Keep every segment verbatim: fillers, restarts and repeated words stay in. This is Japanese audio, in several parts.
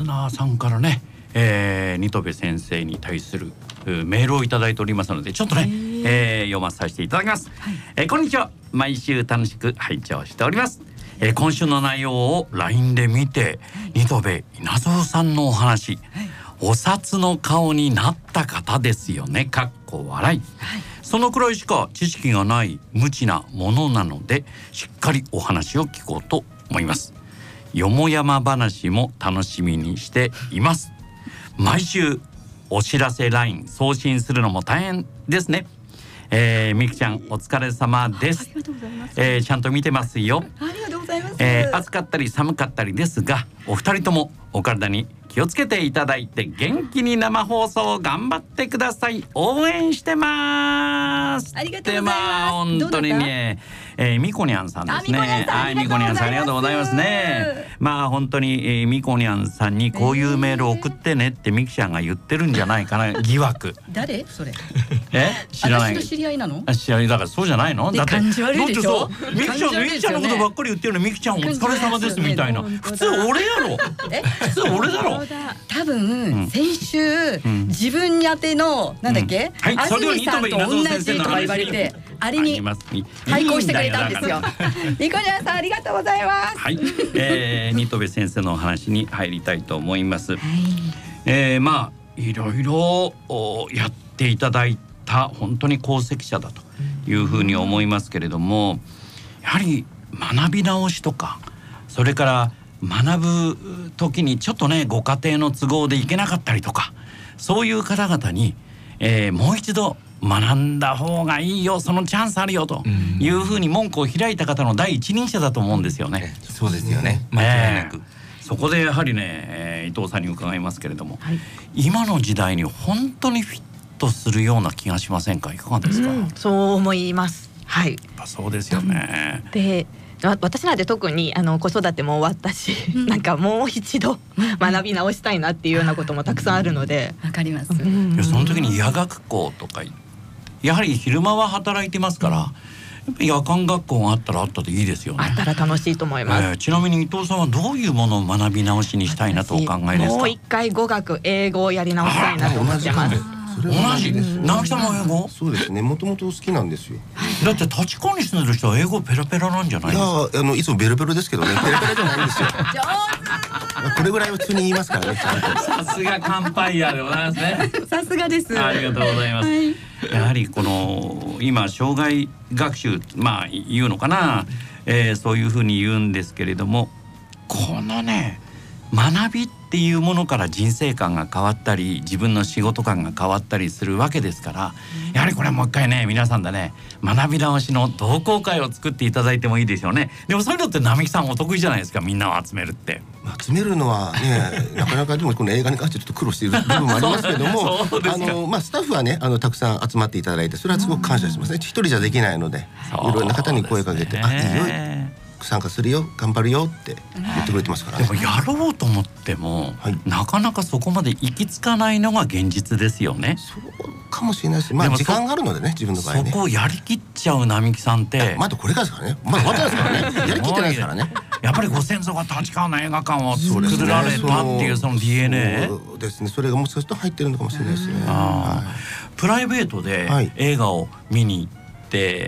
ナーさんからね、えー、新戸部先生に対するメールをいただいておりますので、ちょっとね、えー、読まさせていただきます、はい。えー、こんにちは。毎週楽しく拝聴しております。えー、今週の内容を ライン で見て、新戸部稲造さんのお話、はい、お札の顔になった方ですよね。かっこ笑い、はい、そのくらいしか知識がない無知なものなので、しっかりお話を聞こうと思います。よもやま話も楽しみにしています。毎週お知らせ ライン 送信するのも大変ですね。えー、みくちゃんお疲れ様です。 ありがとうございます。 えー、ちゃんと見てますよ。 ありがとうございます。 えー、暑かったり寒かったりですが、お二人ともお体に気をつけていただいて、元気に生放送頑張ってください。応援してます。 ありがとうございます。 まあ本当にね、えー、みこにゃんさんですね。はい、みこにゃんさんありがとうございますね。まあ本当に、えー、みこにゃんさんにこういうメールを送ってねってみきちゃんが言ってるんじゃないかな、疑惑。 誰それ？ え、知らない。 私と知り合いなの？ あ、知り合いだからそうじゃないの？だって感じ悪いでしょ。 みきちゃん、みきちゃんのことばっかり言ってるの。みきちゃんお疲れ様ですみたいな。普通俺やろ。え、普通俺だろ。 多分先週自分宛てのなんだっけ、安住さんと同じとか言われて、あれに対抗してくれたんですよ。みこにゃんさんありがとうございます。 はい、えー、新戸部先生のお話に入りたいと思います。はい、えー、まあいろいろやっていただいた本当に功績者だというふうに思いますけれども、やはり学び直しとか、それから学ぶ時にちょっとねご家庭の都合で行けなかったりとか、そういう方々に、えー、もう一度学んだ方がいいよ、そのチャンスあるよというふうに門戸を開いた方の第一人者だと思うんですよね。 そうですよね、間違いなく、えー、そこでやはりね、えー、伊藤さんに伺いますけれども、はい、今の時代に本当にフィットするような気がしませんか？いかがですか？うん、 そう思います。はい、 やっぱそうですよね。 で私なんて特にあの子育ても終わったし、うん、なんかもう一度学び直したいなっていうようなこともたくさんあるので、 わかります。 いや、その時に夜学校とか、やはり昼間は働いてますから、やっぱ夜間学校があったらあったでいいですよね。 あったら楽しいと思います。 えー、ちなみに伊藤さんはどういうものを学び直しにしたいなとお考えですか？ もう一回語学英語をやり直したいなと思ってます。 同じです。直木さんも英語？ そうですね。もともと好きなんですよ。 だって立川に住んでる人は英語ペラペラなんじゃないですか？ いや、あのいつもベロベロですけどね。ペラペラじゃないんですよ。これぐらいは普通に言いますからね。 さすがカンパイヤーでございますね。 さすがです。 ありがとうございます。はい、やはりこの今障害学習、まあ言うのかな、えー、そういうふうに言うんですけれども、このね学びっていうものから人生観が変わったり、自分の仕事観が変わったりするわけですから、やはりこれもう一回ね皆さんでね学び直しの同好会を作っていただいてもいいでしょうね。でもそういうのって並木さんお得意じゃないですか、みんなを集めるって。 集めるのはねなかなか、でもこの映画に関してちょっと苦労している部分もありますけどもあの、まあ、スタッフはねあのたくさん集まっていただいて、それはすごく感謝しますね。一人じゃできないので、いろんな方に声かけて、あ、いいよ、参加するよ、頑張るよって言ってくれてますからね。 でもやろうと思っても、はい、なかなかそこまで行き着かないのが現実ですよね。 そうかもしれないし、まあ時間があるのでね、自分の場合ね。 そこをやりきっちゃう並木さんって、 まだこれからですからね。まだ終わってないですからね。やりきってないですからね。 やっぱりご先祖が立川の映画館を作られたっていうその ディーエヌエー。 そうですね。それがもしかすると入ってるのかもしれないですね。 プライベートで映画を見に行って、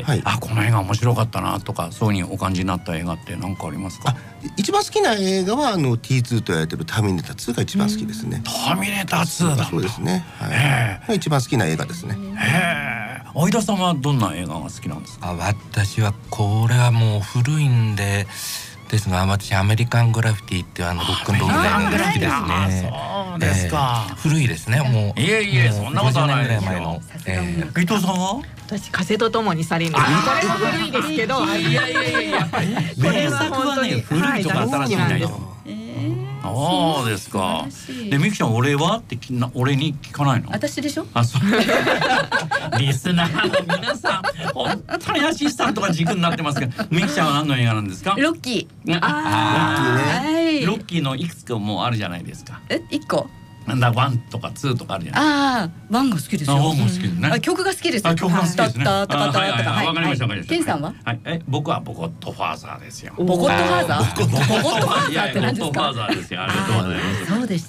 はい、あ、この映画面白かったなとか、そういう風にお感じになった映画って何かありますか？ 一番好きな映画はあの ティーツー と言われてるターミネーターツーが一番好きですね。 ターミネーターツーだ。 そうですね。はい。一番好きな映画ですね。 へえ。相田さんはどんな映画が好きなんですか？ あ、私はこれはもう古いんでですが、私アメリカングラフィティっていうあのロックンロール映画が好きですね。 そうですか。 えー、古いですね。もういえいえ、そんなことはないですよ。 えー、伊藤さんは？ 私風とともに去りぬ。これも古いですけど、 いやいやいやいや、名作はね古いとか新しいんだよ。そうですか。で、みきちゃん俺はって俺に聞かないの？ 私でしょ？ あ、そう。リスナーの皆さん本当にアシスタントが軸になってますけど、みきちゃんは何の映画なんですか？ ロッキー。 ああ、ロッキーのいくつかもうあるじゃないですか。 え、一個？ なんだワンとかツーとかあるじゃない。 ああ、ワンが好きですよ。 ワンも好きですね。 曲が好きです。 あ、曲が好きですね。 タッタッタッタッタッ。 わかりましたわかりました。 ケンさんは？ はい、え、僕はボコットファーザーですよ。 ボコットファーザー？ボコットファーザーって何ですか？ ボコットファーザーですよ。ありがとうございます。 そうでした。